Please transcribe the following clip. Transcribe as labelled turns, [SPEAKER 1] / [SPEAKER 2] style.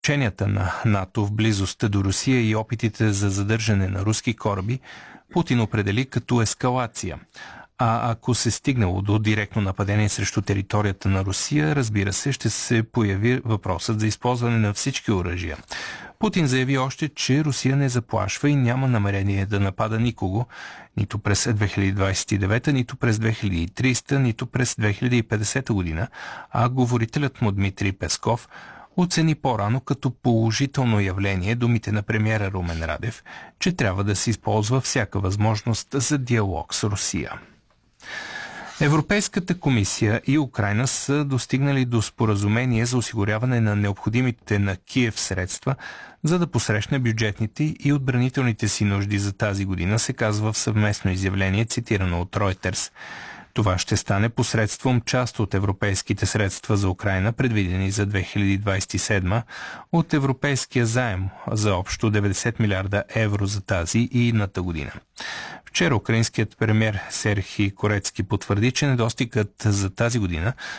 [SPEAKER 1] ученията на НАТО в близостта до Русия и опитите за задържане на руски кораби, Путин определи като ескалация. А ако се стигнало до директно нападение срещу територията на Русия, разбира се, ще се появи въпросът за използване на всички оръжия. Путин заяви още, че Русия не заплашва и няма намерение да напада никого, нито през 2029, нито през 2300, нито през 2050 година, а говорителят му Дмитрий Песков оцени по-рано като положително явление думите на премиера Румен Радев, че трябва да се използва всяка възможност за диалог с Русия. Европейската комисия и Украйна са достигнали до споразумение за осигуряване на необходимите на Киев средства, за да посрещне бюджетните и отбранителните си нужди за тази година, се казва в съвместно изявление, цитирано от Reuters. Това ще стане посредством част от европейските средства за Украйна, предвидени за 2027 от европейския заем за общо 90 милиарда евро за тази и идната година. Вчера украинският премиер Серхий Корецки потвърди, че недостигът за тази година